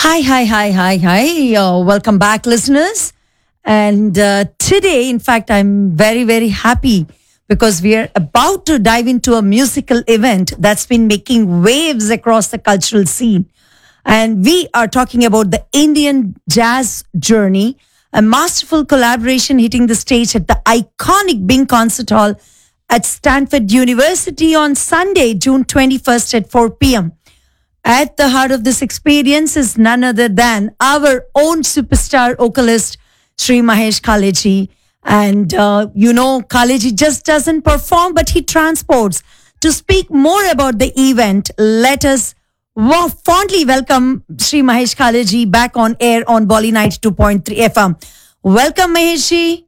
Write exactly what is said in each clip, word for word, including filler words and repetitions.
Hi, hi, hi, hi, hi. Uh, welcome back, listeners. And uh, today, in fact, I'm very, very happy because we are about to dive into a musical event that's been making waves across the cultural scene. And we are talking about the Indian Jazz Journey, a masterful collaboration hitting the stage at the iconic Bing Concert Hall at Stanford University on Sunday, June twenty-first at four p.m. At the heart of this experience is none other than our own superstar vocalist, Sri Mahesh Kaleji. And, uh, you know, Kaleji just doesn't perform, but he transports. To speak more about the event, let us wa- fondly welcome Sri Mahesh Kaleji back on air on Bolly ninety-two point three F M. Welcome, Maheshi.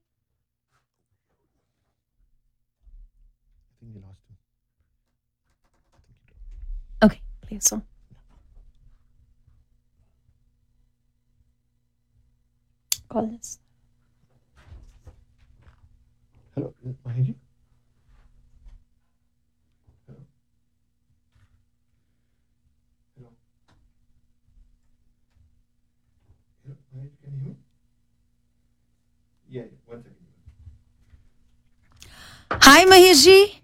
Okay, play a song. Call this. Hello, Mahesh. Hello. Hello. Hello, Mahesh, can you hear me? Yeah, yeah, one second. Hi, Maheshi.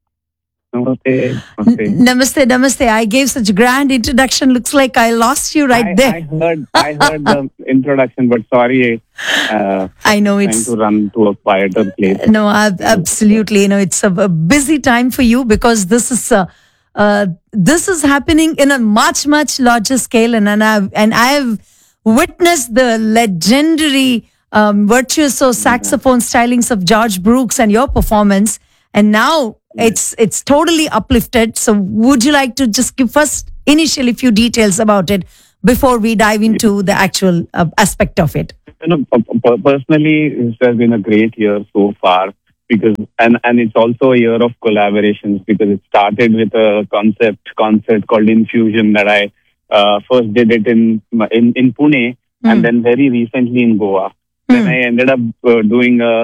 Namaste. N- Namaste. Namaste, namaste. I gave such grand introduction. Looks like I lost you right I, there. I heard I heard the introduction, but sorry, uh, I know trying it's to run to a quieter place. no, ab- absolutely. You know, it's a, a busy time for you because this is uh, uh, this is happening in a much much larger scale, and and I've and I've witnessed the legendary um, virtuoso saxophone stylings of George Brooks and your performance, and now it's it's totally uplifted. So, would you like to just give us initially few details about it before we dive into the actual uh, aspect of it? You know, p- p- personally, this has been a great year so far because, and and it's also a year of collaborations because it started with a concept concert called Infusion that I uh, first did it in in in Pune Mm. and then very recently in Goa. Then I ended up uh, doing a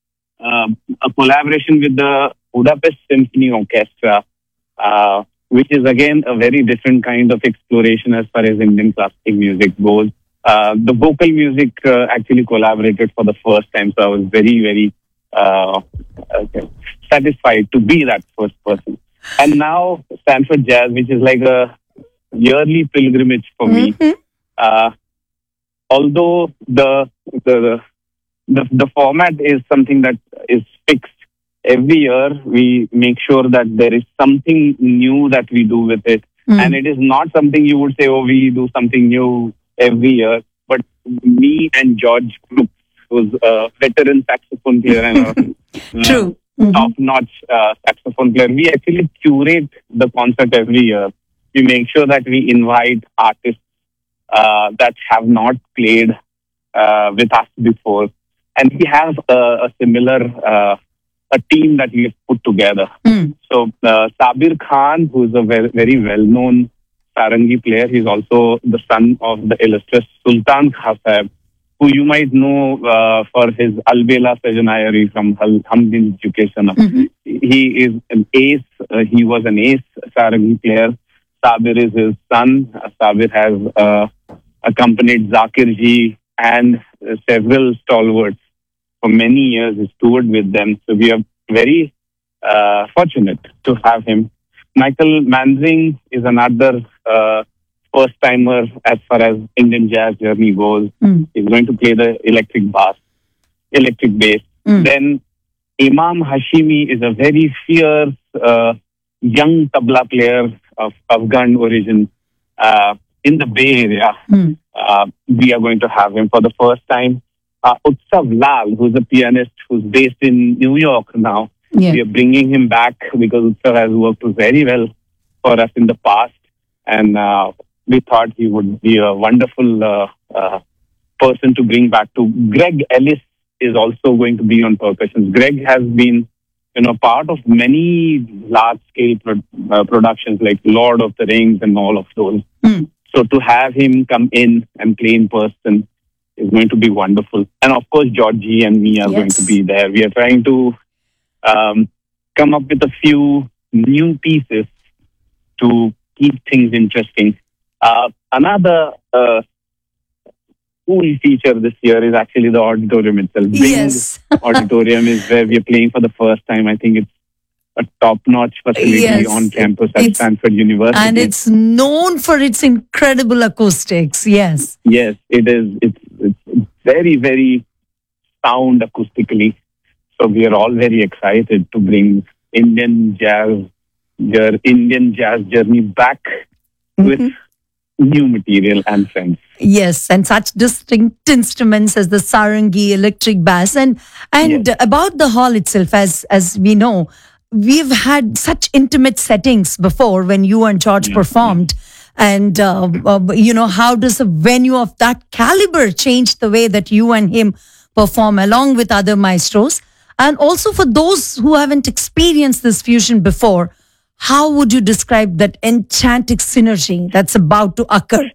uh, a collaboration with the Budapest Symphony Orchestra, uh, which is again a very different kind of exploration as far as Indian classical music goes. Uh, the vocal music uh, actually collaborated for the first time, so I was very, very uh, okay, satisfied to be that first person. And now Stanford Jazz, which is like a yearly pilgrimage for me. Mhm. Uh, although the the the the format is something that is fixed. Every year, we make sure that there is something new that we do with it. Mm. And it is not something you would say, oh, we do something new every year. But me and George Brooks, who's a veteran saxophone player and a True. uh, Mhm. top-notch uh, saxophone player, we actually curate the concert every year. We make sure that we invite artists uh, that have not played uh, with us before. And we have a, a similar uh, a team that we have put together. Mm. So uh, Sabir Khan, who is a very, very well-known sarangi player, he's also the son of the illustrious Sultan Khan Sahib, who you might know uh, for his Albela Sajanayari from Hal- Hamdin Education. Mhm. He is an ace. Uh, he was an ace sarangi player. Sabir is his son. Uh, Sabir has uh, accompanied Zakir Ji and uh, several stalwarts for many years. He's toured with them. So we are very uh, fortunate to have him. Michael Manzing is another uh, first timer as far as Indian jazz journey goes. Mm. He's going to play the electric bass, electric bass. Mm. Then Imam Hashimi is a very fierce uh, young tabla player of Afghan origin uh, in the Bay Area. Mm. Uh, we are going to have him for the first time. Uh, Utsav Lal, who's a pianist who's based in New York now. Yeah. We are bringing him back because Utsav has worked very well for us in the past. And uh, we thought he would be a wonderful uh, uh, person to bring back to. Greg Ellis is also going to be on percussions. Greg has been, you know, part of many large-scale pro- uh, productions like Lord of the Rings and all of those. Mm. So to have him come in and play in person is going to be wonderful. And of course, Georgie and me are Yes. going to be there. We are trying to um, come up with a few new pieces to keep things interesting. Uh, another uh, cool feature this year is actually the auditorium itself. Bing Yes. Auditorium is where we are playing for the first time. I think it's a top-notch facility Yes. on campus at It's- Stanford University. And it's known for its incredible acoustics. Yes. Yes, it is. It's, it's very, very sound acoustically. So we are all very excited to bring Indian jazz, your Indian jazz journey back with new material and friends. Yes, and such distinct instruments as the sarangi, electric bass, and and Yes. about the hall itself, as as we know, we've had such intimate settings before when you and George Yes, performed, and uh, uh, you know, how does a venue of that caliber change the way that you and him perform along with other maestros? And also for those who haven't experienced this fusion before, how would you describe that enchanting synergy that's about to occur?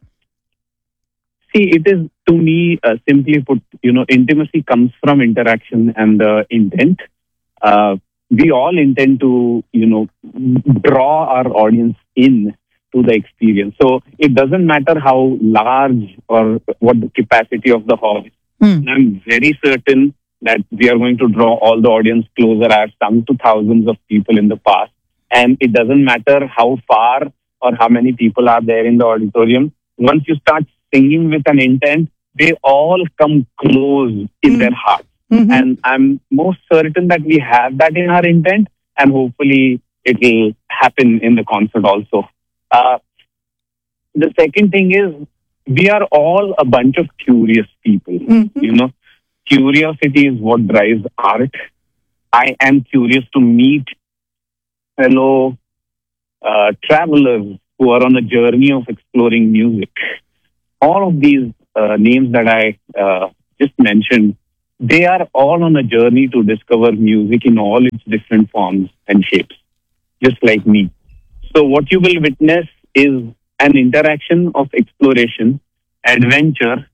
See, it is to me, uh, simply put, you know, intimacy comes from interaction and uh, intent. Uh, we all intend to, you know, draw our audience in to the experience. So it doesn't matter how large or what the capacity of the hall is. Hmm. I'm very certain that we are going to draw all the audience closer. I've sung to thousands of people in the past. And it doesn't matter how far or how many people are there in the auditorium. Once you start singing with an intent, they all come close in Mm. their hearts. Mhm. And I'm most certain that we have that in our intent, and hopefully it will happen in the concert also. Uh, the second thing is, we are all a bunch of curious people. Mhm. You know, curiosity is what drives art. I am curious to meet fellow uh, travelers who are on a journey of exploring music. All of these uh, names that I uh, just mentioned, they are all on a journey to discover music in all its different forms and shapes, just like me. So what you will witness is an interaction of exploration, adventure,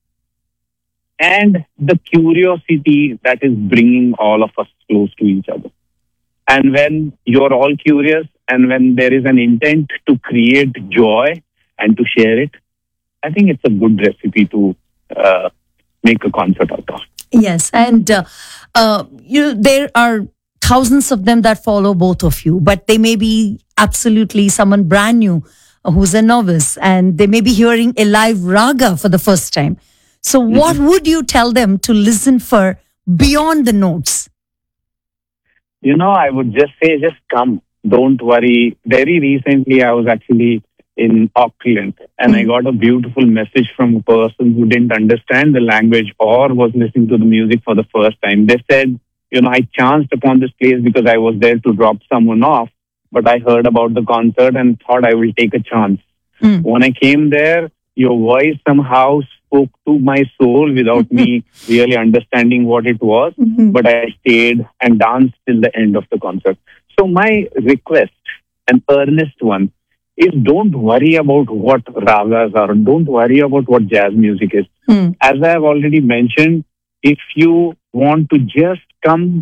and the curiosity that is bringing all of us close to each other. And when you're all curious and when there is an intent to create joy and to share it, I think it's a good recipe to uh, make a concert out of. Yes, and uh, uh, you there are thousands of them that follow both of you, but they may be absolutely someone brand new uh, who's a novice, and they may be hearing a live raga for the first time. So, what would you tell them to listen for beyond the notes? You know, I would just say, just come. Don't worry. Very recently, I was actually in Auckland and I got a beautiful message from a person who didn't understand the language or was listening to the music for the first time. They said, you know, I chanced upon this place because I was there to drop someone off, but I heard about the concert and thought I will take a chance. Mm. When I came there, your voice somehow spoke to my soul without me really understanding what it was. Mhm. But I stayed and danced till the end of the concert. So my request, an earnest one, is don't worry about what ragas are. Don't worry about what jazz music is. Mm. As I have already mentioned, if you want to just come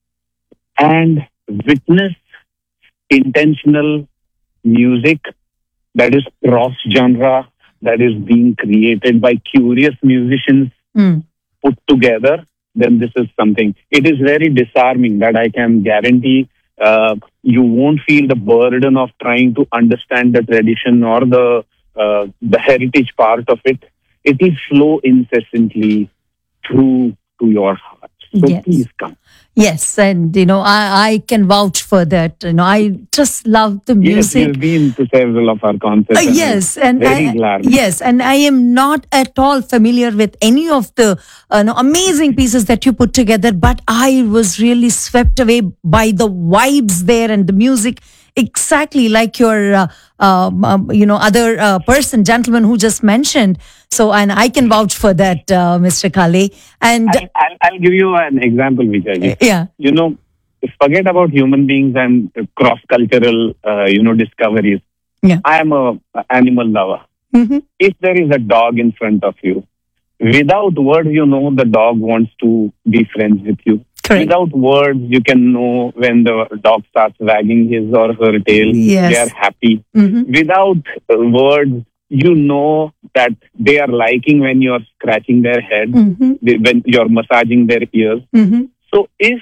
and witness intentional music that is cross-genre, that is being created by curious musicians Mm. put together, then this is something. It is very disarming that I can guarantee uh, you won't feel the burden of trying to understand the tradition or the uh, the heritage part of it. It will flow incessantly through to your heart. So Yes. please come. Yes, and you know, I, I can vouch for that. You know, I just love the Yes, music. you've been to several of our concerts. Uh, and yes, I'm and very I, glad. yes, and I am not at all familiar with any of the uh, no, amazing pieces that you put together, but I was really swept away by the vibes there and the music, exactly like your, uh, um, um, you know, other uh, person, gentleman who just mentioned. So, and I can vouch for that, uh, Mister Kale. And I'll, I'll, I'll give you an example, Vijay. yeah, You know, forget about human beings and cross-cultural, uh, you know, discoveries. Yeah. I am a a animal lover. hmm If there is a dog in front of you, without words, you know the dog wants to be friends with you. correct. Without words, you can know when the dog starts wagging his or her tail, Yes. they are happy. hmm Without uh, words, you know that they are liking when you're scratching their head, Mhm. they- when you're massaging their ears. Mhm. So if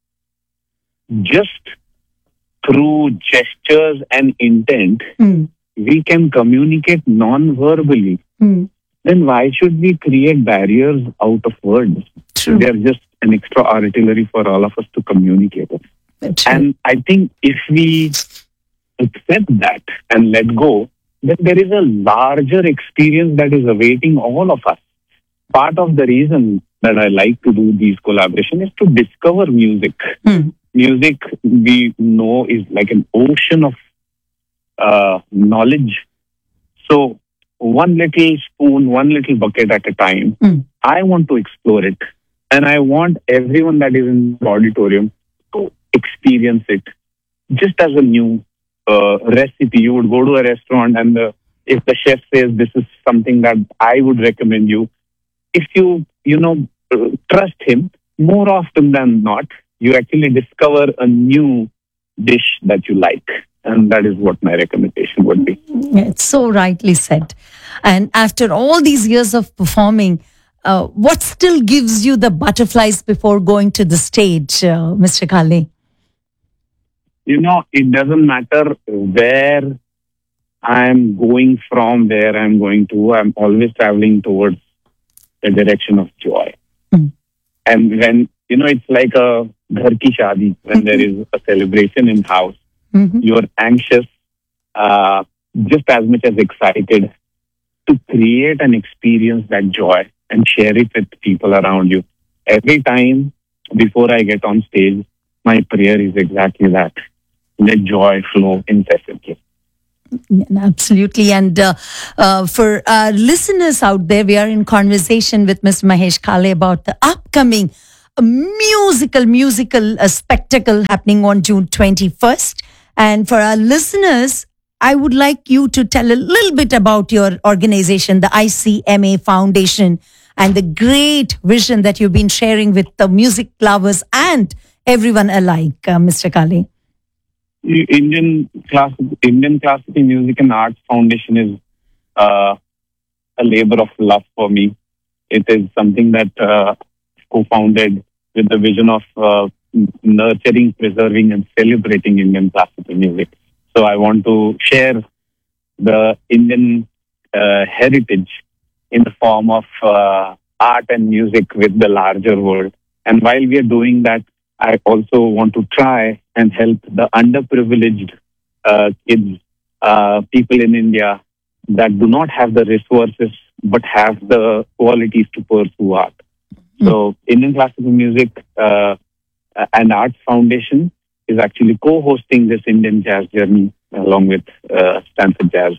just through gestures and intent, Mm. we can communicate non-verbally, Mm. then why should we create barriers out of words? True. They're just an extra artillery for all of us to communicate. True. And I think if we accept that and let go, then there is a larger experience that is awaiting all of us. Part of the reason that I like to do these collaborations is to discover music. Mm. Music, we know, is like an ocean of uh, knowledge. So one little spoon, one little bucket at a time, Mm. I want to explore it. And I want everyone that is in the auditorium to experience it just as a new uh, recipe. You would go to a restaurant and the, if the chef says this is something that I would recommend you, if you, you know, uh, trust him, more often than not, you actually discover a new dish that you like. And that is what my recommendation would be. Yeah, it's so rightly said. And after all these years of performing, uh, what still gives you the butterflies before going to the stage, uh, Mister Kale? You know, it doesn't matter where I'm going from, where I'm going to, I'm always traveling towards the direction of joy. Mm. And when, you know, it's like a ghar ki shadi, when there is a celebration in house, Mhm. you're anxious, uh, just as much as excited to create and experience that joy and share it with people around you. Every time before I get on stage, my prayer is exactly that. Let joy flow incessantly. Yeah, absolutely. And uh, uh, for our listeners out there, we are in conversation with Mister Mahesh Kale about the upcoming uh, musical, musical uh, spectacle happening on June twenty-first. And for our listeners, I would like you to tell a little bit about your organization, the I C M A Foundation, and the great vision that you've been sharing with the music lovers and everyone alike, uh, Mister Kale. Indian class, Indian Classical Music and Arts Foundation is uh, a labor of love for me. It is something that uh, co-founded with the vision of uh, nurturing, preserving, and celebrating Indian classical music. So I want to share the Indian uh, heritage in the form of uh, art and music with the larger world. And while we are doing that, I also want to try and help the underprivileged uh, kids, uh, people in India that do not have the resources but have the qualities to pursue art. Mm. So Indian Classical Music uh, and Arts Foundation is actually co-hosting this Indian Jazz Journey along with uh, Stanford Jazz.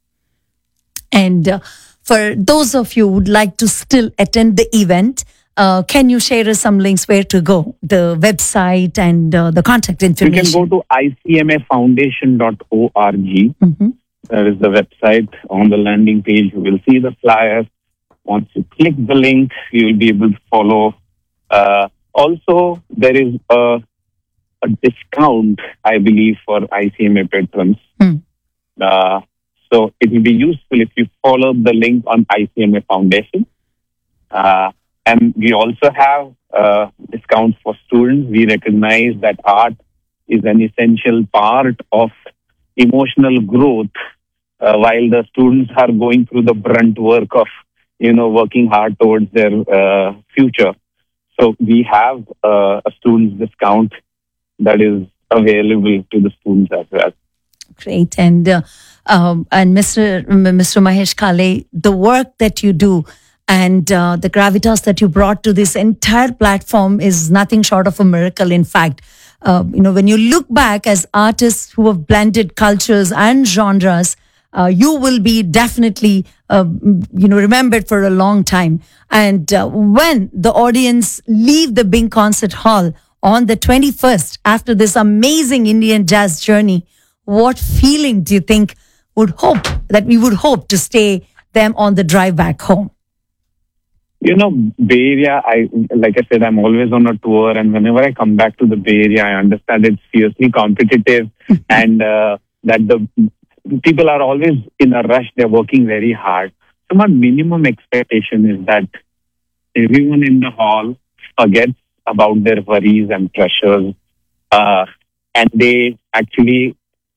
And uh, for those of you who would like to still attend the event, Uh, can you share us some links where to go, the website and uh, the contact information? You can go to I C M A foundation dot org. Mm-hmm. There is the website. On the landing page, you will see the flyers. Once you click the link, you will be able to follow. Uh, also, there is a, a discount, I believe, for I C M A patrons. Mm. Uh, so it will be useful if you follow the link on I C M A Foundation. Uh, And we also have uh, discounts for students. We recognize that art is an essential part of emotional growth uh, while the students are going through the brunt work of, you know, working hard towards their uh, future. So we have uh, a student's discount that is available to the students as well. Great. And, uh, um, and Mister Mister Mahesh Kale, the work that you do and uh, the gravitas that you brought to this entire platform is nothing short of a miracle. In fact, uh, you know, when you look back as artists who have blended cultures and genres, uh, you will be definitely, uh, you know, remembered for a long time. And uh, when the audience leave the Bing Concert Hall on the twenty-first, after this amazing Indian jazz journey, what feeling do you think would hope that we would hope to stay them on the drive back home? You know, Bay Area, I, like I said, I'm always on a tour, and whenever I come back to the Bay Area, I understand it's fiercely competitive and uh, that the people are always in a rush. They're working very hard. So my minimum expectation is that everyone in the hall forgets about their worries and pressures, uh, and they actually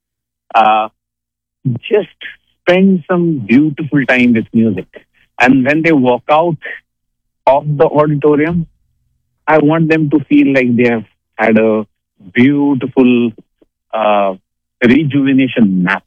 uh, just spend some beautiful time with music. And when they walk out of the auditorium, I want them to feel like they have had a beautiful uh, rejuvenation nap.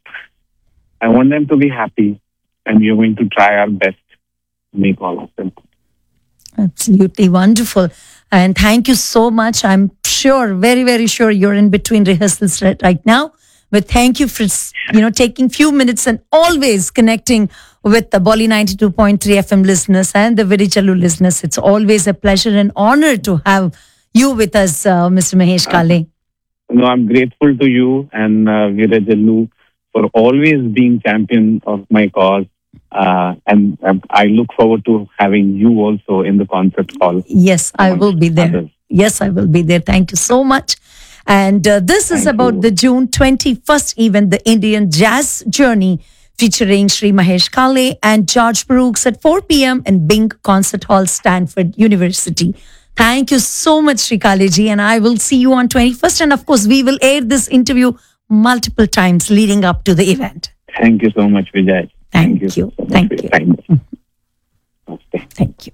I want them to be happy, and we're going to try our best to make all of them. Absolutely wonderful. And thank you so much. I'm sure, very, very sure you're in between rehearsals right, right now. But thank you for, you know, taking few minutes and always connecting with the Bolly ninety-two point three F M listeners and the Virichalu listeners. It's always a pleasure and honor to have you with us, uh, Mister Mahesh Kale. No, I'm grateful to you and uh, Virajallu for always being champion of my cause. Uh, and um, I look forward to having you also in the concert hall. Yes, I will be there. Others. Yes, I will be there. Thank you so much. And uh, this is Thank about you. the June twenty-first event, the Indian Jazz Journey, featuring Sri Mahesh Kale and George Brooks at four p.m. in Bing Concert Hall, Stanford University. Thank you so much, Sri Kaleji, and I will see you on twenty-first. And of course, we will air this interview multiple times leading up to the event. Thank you so much, Vijay. Thank you. so much Thank for your you. kindness. Namaste. Thank you.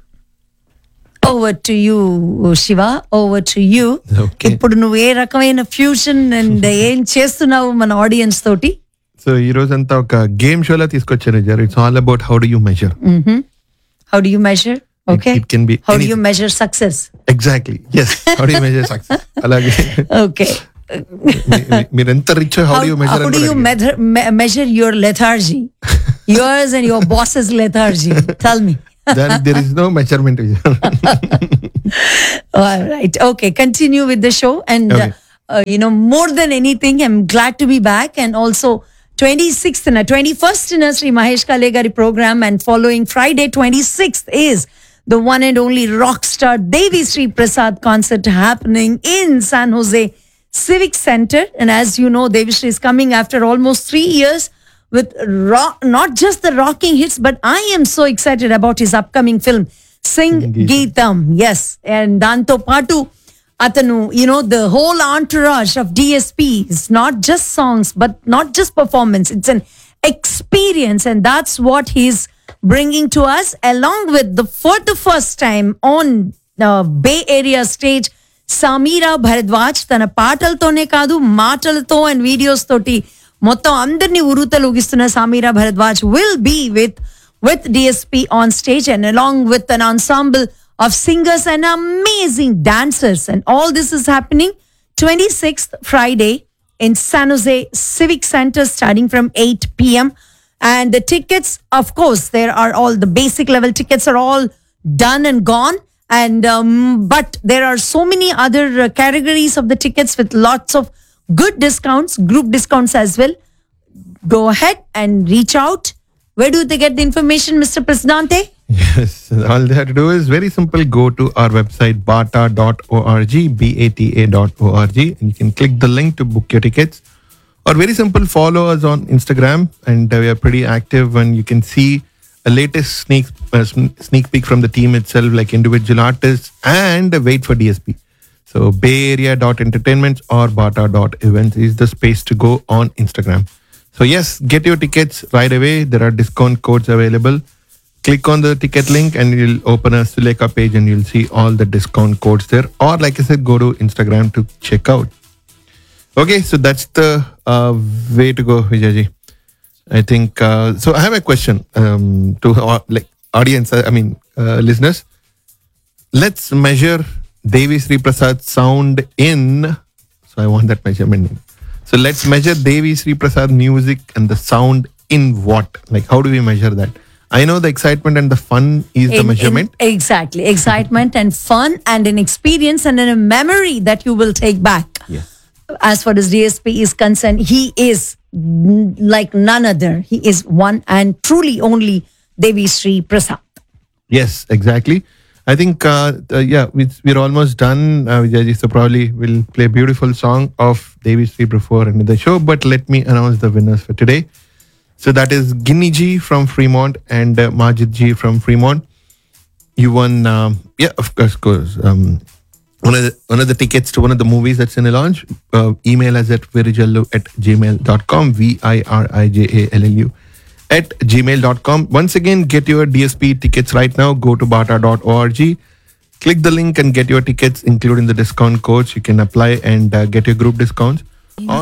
Over to you, Shiva. Over to you. Okay. ఇప్పుడు నువ్వు ఏ రకమైన fusion and ఏం చేస్తున్నావు మన audience తోటి? So ఈ రోజంతా ఒక గేమ్ షోలా తీసుకొచ్చారు జర్. It's all about how do you measure. How do you measure? Okay. it can be How do anything. you measure success? Exactly yes. How do you measure success. అలాగే Okay. మీ- మీ- మీరు ఎంత rich how How, do you measure how do you measure, me- measure your lethargy? Yours and your boss's lethargy. Tell me. There is no measurement. All right. Okay. Continue with the show. And, Okay. uh, uh, you know, more than anything, I'm glad to be back. And also, twenty-sixth and twenty-first in a Sri Mahesh Kale Gari program. And following Friday, twenty-sixth, is the one and only rock star Devi Sri Prasad concert happening in San Jose Civic Center. And as you know, Devi Sri is coming after almost three years with rock, not just the rocking hits, but I am so excited about his upcoming film, Sing Geetam. Yes. And Danto Patu, Atanu, you know, the whole entourage of D S P is not just songs, but not just performance. It's an experience. And that's what he's bringing to us, along with the, for the first time on uh, Bay Area stage, Samira Bharadwaj, తన పాటలతోనే కాదు మాటలతో and videos తోటి మొత్తం అందరినీ ఉరుతలూగిస్తున్న Samira Bharadwaj will be with with D S P on stage, and along with an ensemble of singers and amazing dancers. And all this is happening twenty-sixth Friday in San Jose Civic Center starting from eight p.m. And the tickets, of course, there are all the basic level tickets are all done and gone. And um, but there are so many other uh, categories of the tickets with lots of good discounts, group discounts as well. Go ahead and reach out. Where do they get the information, Mister Presidente? Yes, all they have to do is very simple. Go to our website, bata dot org, B A T A dot org, and you can click the link to book your tickets. Or very simple, follow us on Instagram, and uh, we are pretty active, and you can see a latest sneak uh, sn- sneak peek from the team itself, like individual artists, and uh, wait for D S P. So bay area dot entertainment or bata dot events is the space to go on Instagram. So yes, get your tickets right away. There are discount codes available. Click on the ticket link and you'll open a Suleka page and you'll see all the discount codes there. Or like I said, go to Instagram to check out. Okay, so that's the uh, way to go, Vijayji. I think, uh, so I have a question um, to our like audience, I mean uh, listeners. Let's measure Devi Sri Prasad sound in, so I want that measurement name. So let's measure Devi Sri Prasad music and the sound in what? Like how do we measure that? I know the excitement and the fun is the In- in- measurement. exactly. Excitement and fun and an experience and a memory that you will take back. Yes. As far as D S P is concerned, he is n- like none other. He is one and truly only Devi Sri Prasad. Yes, exactly. I think, uh, uh, yeah, we, we're almost done, uh, Vijayji. So probably we'll play a beautiful song of Devi Sri before end of the show. But let me announce the winners for today. So that is Ginny G from Fremont and uh, Majid G from Fremont. You won, um, yeah, of course, of course. Um, one of the one of the tickets to one of the movies that's in the launch. Uh, email us at virijallu at gmail dot com. V I R I J A L L U at gmail dot com. Once again, get your D S P tickets right now. Go to bata dot org. Click the link and get your tickets, including the discount codes. You can apply and uh, get your group discounts.